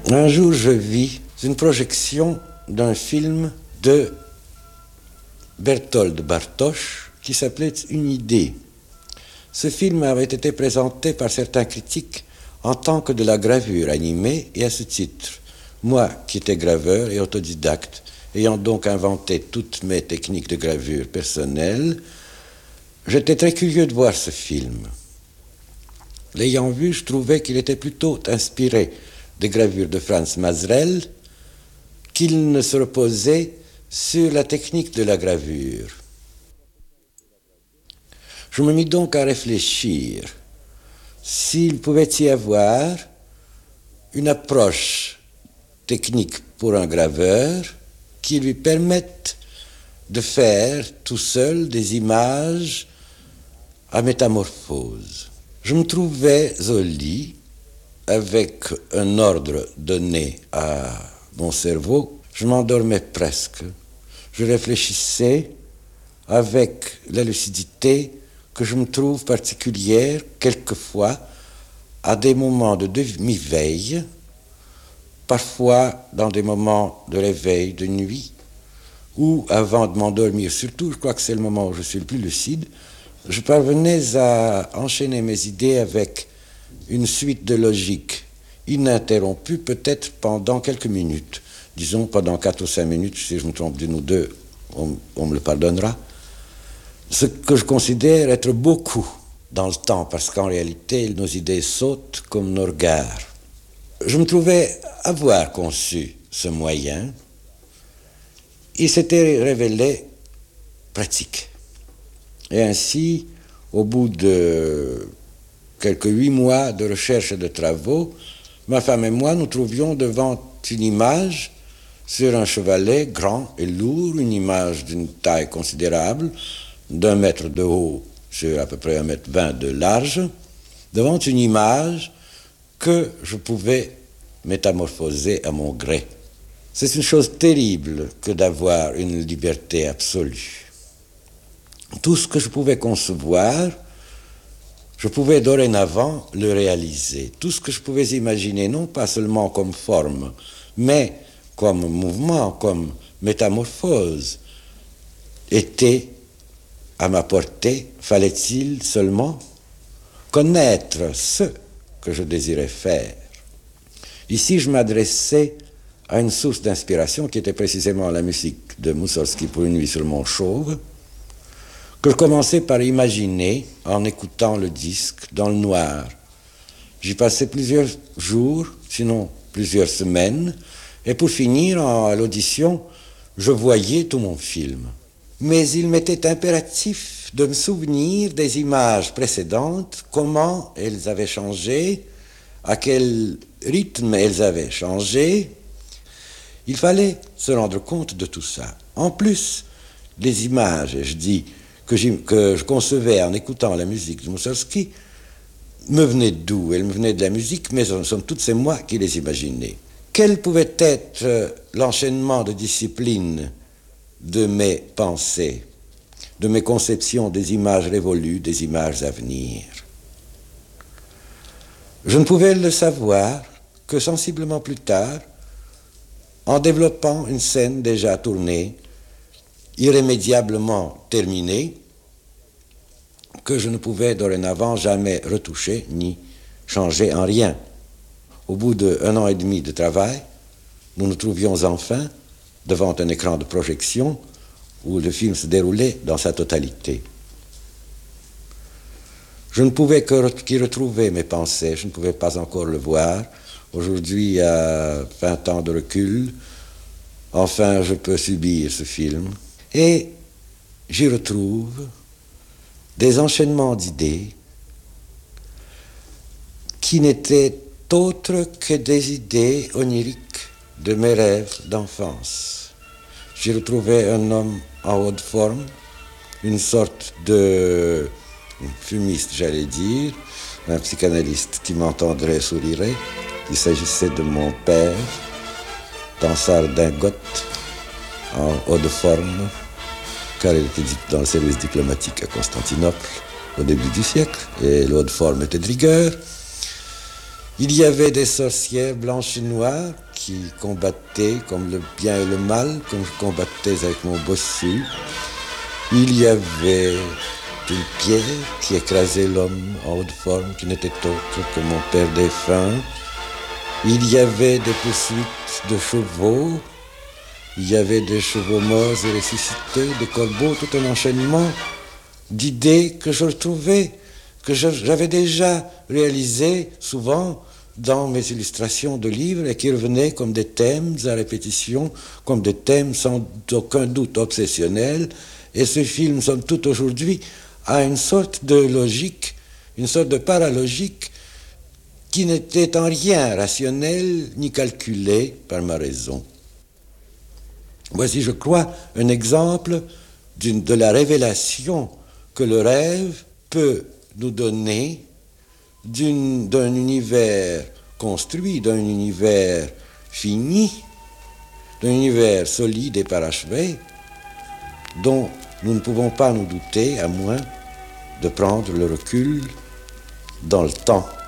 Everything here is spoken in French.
Un jour, je vis une projection d'un film de Bertold Bartosz qui s'appelait Une idée. Ce film avait été présenté par certains critiques en tant que de la gravure animée et à ce titre. Moi, qui étais graveur et autodidacte, ayant donc inventé toutes mes techniques de gravure personnelles, j'étais très curieux de voir ce film. L'ayant vu, je trouvais qu'il était plutôt inspiré des gravures de Franz Masereel qu'il ne se reposait sur la technique de la gravure. Je me mis donc à réfléchir s'il pouvait y avoir une approche technique pour un graveur qui lui permette de faire tout seul des images à métamorphose. Je me trouvais au lit avec un ordre donné à mon cerveau. Je m'endormais presque. Je réfléchissais avec la lucidité que je me trouve particulière quelquefois à des moments de demi-veille, parfois dans des moments de réveil de nuit, ou avant de m'endormir, surtout, je crois que c'est le moment où je suis le plus lucide, je parvenais à enchaîner mes idées avec une suite de logique ininterrompue, peut-être pendant quelques minutes, disons pendant 4 ou 5 minutes, si je me trompe d'une ou deux, on me le pardonnera, ce que je considère être beaucoup dans le temps, parce qu'en réalité, nos idées sautent comme nos regards. Je me trouvais avoir conçu ce moyen. Il s'était révélé pratique. Et ainsi, au bout de quelques 8 mois de recherche et de travaux, ma femme et moi nous trouvions devant une image sur un chevalet grand et lourd, une image d'une taille considérable, d'1 mètre de haut sur à peu près 1,20 m de large, devant une image que je pouvais métamorphoser à mon gré. C'est une chose terrible que d'avoir une liberté absolue. Tout ce que je pouvais concevoir, je pouvais dorénavant le réaliser. Tout ce que je pouvais imaginer, non pas seulement comme forme, mais comme mouvement, comme métamorphose, était à ma portée. Fallait-il seulement connaître ce que je désirais faire. Ici, je m'adressais à une source d'inspiration qui était précisément la musique de Moussorgsky pour une nuit sur le mont Chauve, que je commençais par imaginer en écoutant le disque dans le noir. J'y passais plusieurs jours, sinon plusieurs semaines, et pour finir, à l'audition, je voyais tout mon film. Mais il m'était impératif de me souvenir des images précédentes, comment elles avaient changé, à quel rythme elles avaient changé. Il fallait se rendre compte de tout ça. En plus, les images, je dis, que je concevais en écoutant la musique de Moussorgsky, me venaient d'où? Elles me venaient de la musique, mais somme toute, c'est moi qui les imaginais. Quel pouvait être l'enchaînement de disciplines de mes pensées, de mes conceptions des images révolues, des images à venir? Je ne pouvais le savoir que sensiblement plus tard, en développant une scène déjà tournée, irrémédiablement terminée, que je ne pouvais dorénavant jamais retoucher ni changer en rien. Au bout d'1 an et demi de travail, nous nous trouvions enfin devant un écran de projection où le film se déroulait dans sa totalité. Je ne pouvais qu'y retrouver mes pensées, je ne pouvais pas encore le voir. Aujourd'hui, à 20 ans de recul, enfin je peux subir ce film. Et j'y retrouve des enchaînements d'idées qui n'étaient autres que des idées oniriques de mes rêves d'enfance. J'y retrouvais un homme en haute forme, une sorte de fumiste, j'allais dire, un psychanalyste qui m'entendrait sourirait. Il s'agissait de mon père, dans sa redingote, en haute forme, car il était dans le service diplomatique à Constantinople au début du siècle, et l'eau de forme était de rigueur. Il y avait des sorcières blanches et noires qui combattaient comme le bien et le mal, comme je combattais avec mon bossu. Il y avait une pierre qui écrasait l'homme en haute forme, qui n'était autre que mon père défunt. Il y avait des poursuites de chevaux, il y avait des chevaux morts et ressuscités, des corbeaux, tout un enchaînement d'idées que je retrouvais, que j'avais déjà réalisées souvent dans mes illustrations de livres et qui revenaient comme des thèmes à répétition, comme des thèmes sans aucun doute obsessionnels. Et ce film, somme toute aujourd'hui, a une sorte de logique, une sorte de paralogique qui n'était en rien rationnel ni calculé par ma raison. Voici, je crois, un exemple de la révélation que le rêve peut nous donner d'un univers construit, d'un univers fini, d'un univers solide et parachevé, dont nous ne pouvons pas nous douter, à moins de prendre le recul dans le temps.